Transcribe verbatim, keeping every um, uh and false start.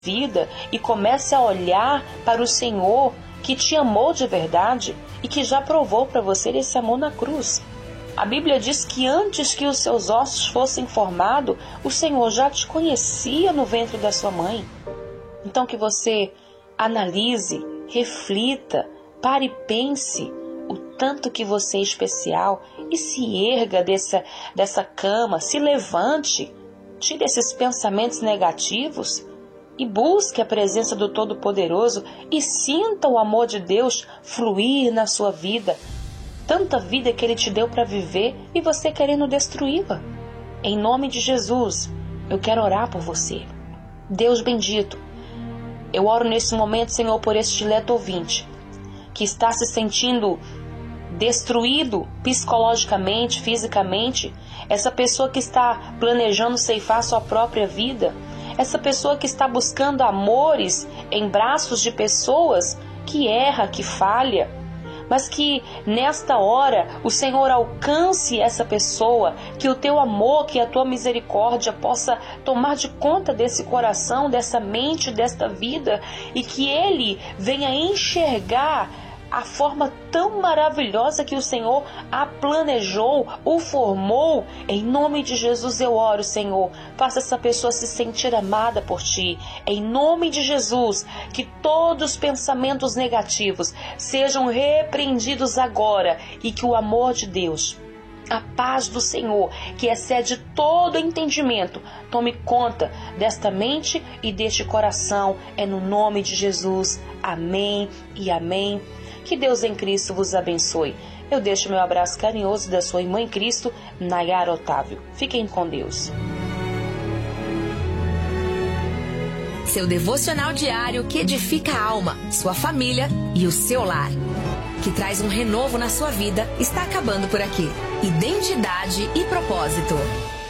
vida e comece a olhar para o Senhor que te amou de verdade e que já provou para você esse amor na cruz. A Bíblia diz que antes que os seus ossos fossem formados, o Senhor já te conhecia no ventre da sua mãe. Então que você analise, reflita, pare e pense o tanto que você é especial e se erga dessa, dessa cama, se levante, tire esses pensamentos negativos e busque a presença do Todo-Poderoso e sinta o amor de Deus fluir na sua vida. Tanta vida que Ele te deu para viver e você querendo destruí-la. Em nome de Jesus, eu quero orar por você. Deus bendito, eu oro nesse momento, Senhor, por este dileto ouvinte que está se sentindo destruído psicologicamente, fisicamente, essa pessoa que está planejando ceifar sua própria vida, essa pessoa que está buscando amores em braços de pessoas que erra, que falha, mas que nesta hora o Senhor alcance essa pessoa, que o teu amor, que a tua misericórdia possa tomar de conta desse coração, dessa mente, desta vida, e que Ele venha enxergar a forma tão maravilhosa que o Senhor a planejou, o formou. Em nome de Jesus eu oro, Senhor, faça essa pessoa se sentir amada por Ti. Em nome de Jesus, que todos os pensamentos negativos sejam repreendidos agora e que o amor de Deus, a paz do Senhor, que excede todo entendimento, tome conta desta mente e deste coração. É no nome de Jesus. Amém e amém. Que Deus em Cristo vos abençoe. Eu deixo meu abraço carinhoso da sua irmã em Cristo, Nayara Otávio. Fiquem com Deus. Seu devocional diário que edifica a alma, sua família e o seu lar. Que traz um renovo na sua vida, está acabando por aqui. Identidade e propósito.